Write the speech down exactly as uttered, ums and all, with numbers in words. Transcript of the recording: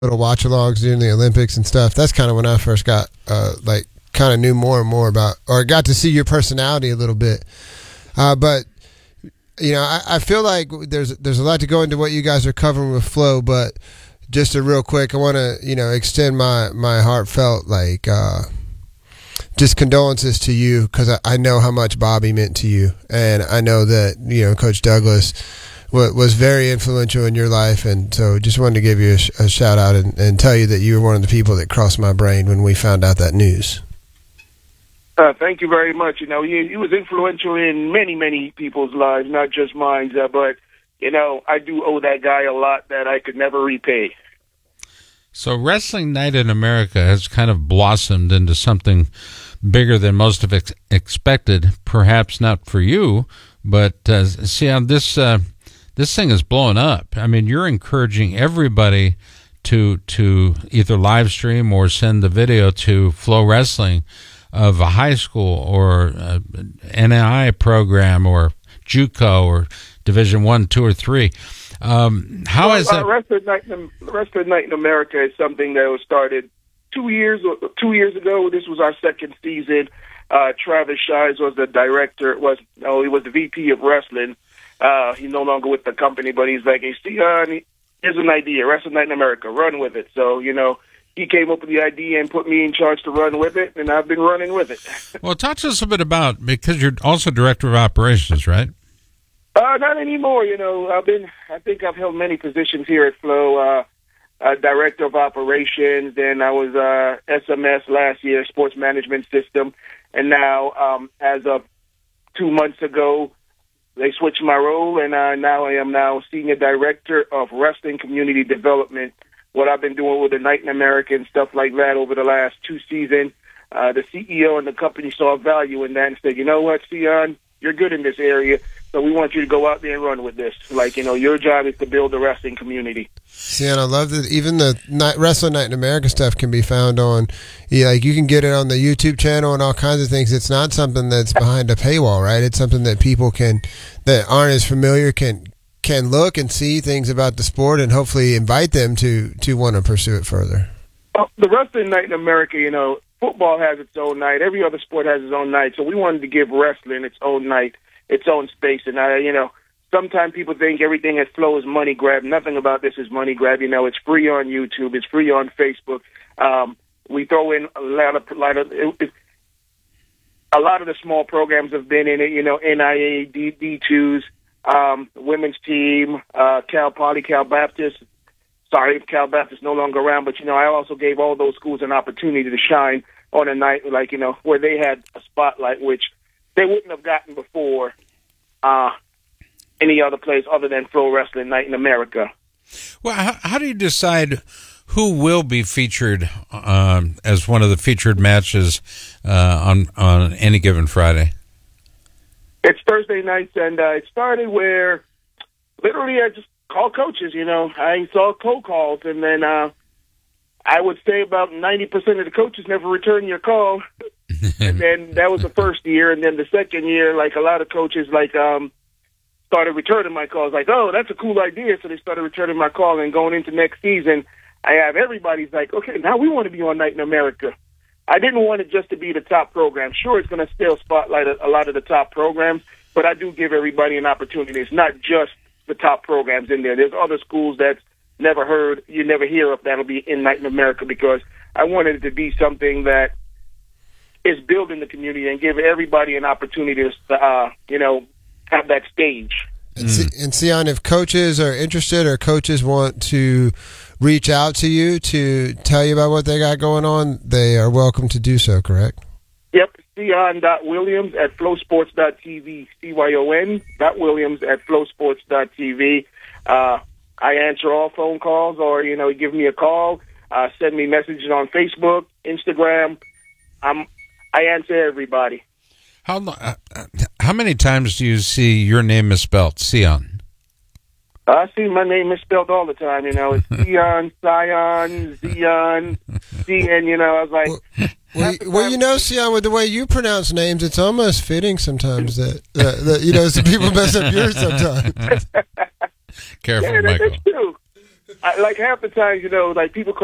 little watch-alongs during the Olympics and stuff. That's kind of when I first got uh, like kind of knew more and more about, or got to see your personality a little bit. Uh, but you know, I, I feel like there's there's a lot to go into what you guys are covering with Flow. But just a real quick, I want to you know extend my my heartfelt like uh, just condolences to you, because I, I know how much Bobby meant to you, and I know that you know Coach Douglas was very influential in your life, and so just wanted to give you a, sh- a shout out and, and tell you that you were one of the people that crossed my brain when we found out that news. Uh, thank you very much. You know, he, he was influential in many, many people's lives, not just mine. Uh, but you know, I do owe that guy a lot that I could never repay. So, Wrestling Night in America has kind of blossomed into something bigger than most have ex- expected. Perhaps not for you, but uh, see on this. Uh, This thing is blowing up. I mean, you're encouraging everybody to to either live stream or send the video to Flow Wrestling of a high school or a N A I program or JUCO or Division One, two, or three. Um, how well, is that? Uh, Wrestling Night in, Wrestling Night in America is something that was started two years two years ago. This was our second season. Uh, Travis Shives was the director. Was no, he was the V P of wrestling. Uh, he's no longer with the company, but he's like, hey, Sion, here's an idea, Wrestling Night in America, run with it. So, you know, he came up with the idea and put me in charge to run with it, and I've been running with it. Well, talk to us a bit about, because you're also director of operations, right? Uh, not anymore, you know. I've been, I think I've held many positions here at Flow, uh, uh, director of operations, then I was uh, S M S last year, sports management system, and now um, as of two months ago, they switched my role, and uh, now I am now senior director of wrestling community development. What I've been doing with the Night in America and stuff like that over the last two seasons, uh, the C E O and the company saw value in that and said, you know what, Sion, you're good in this area, so we want you to go out there and run with this. Like, you know, your job is to build the wrestling community. See, and I love that even the night, Wrestling Night in America stuff can be found on, yeah, like you can get it on the YouTube channel and all kinds of things. It's not something that's behind a paywall, right? It's something that people can, that aren't as familiar can can look and see things about the sport and hopefully invite them to, to want to pursue it further. Well, the Wrestling Night in America, you know, football has its own night. Every other sport has its own night. So we wanted to give wrestling its own night, its own space. And, I, you know, sometimes people think everything at Flow is money grab. Nothing about this is money grab. You know, it's free on YouTube. It's free on Facebook. Um, we throw in a lot of, a lot of, it, it, a lot of the small programs have been in it, you know, N I A, D, D2s, um, women's team, uh, Cal Poly, Cal Baptist. Sorry if Cal Baptist is no longer around, but, you know, I also gave all those schools an opportunity to shine on a night, like, you know, where they had a spotlight, which they wouldn't have gotten before uh, any other place other than Flow Wrestling Night in America. Well, how, how do you decide who will be featured um, as one of the featured matches uh, on, on any given Friday? It's Thursday nights, and uh, it started where literally I just call coaches, you know. I saw cold calls, and then uh, I would say about ninety percent of the coaches never return your call. And then that was the first year, and then the second year, like a lot of coaches, like um, started returning my calls. Like, oh, that's a cool idea. So they started returning my call, and going into next season, I have everybody's like, okay, now we want to be on Night in America. I didn't want it just to be the top program. Sure, it's going to still spotlight a, a lot of the top programs, but I do give everybody an opportunity. It's not just the top programs in there. There's other schools that's never heard, you never hear of, that'll be in Night in America, because I wanted it to be something that is building the community and give everybody an opportunity to, uh, you know, have that stage. And, mm. and Sion, if coaches are interested or coaches want to reach out to you to tell you about what they got going on, they are welcome to do so, correct? Yep, Sion.Williams at flowsports dot t v, C Y O N dot Williams at flowsports dot t v. Uh, I answer all phone calls, or, you know, give me a call, uh, send me messages on Facebook, Instagram. I'm, I answer everybody. How uh, how many times do you see your name misspelled, Sion? I see my name misspelled all the time, you know. It's Sion, Sion, Zion, Zion, you know. I was like... Well, well, you, well, you know, Sion, with the way you pronounce names, it's almost fitting sometimes that, that, that you know, some people mess up yours sometimes. Careful, yeah, that, Michael. That's true. I, like half the time, you know, like people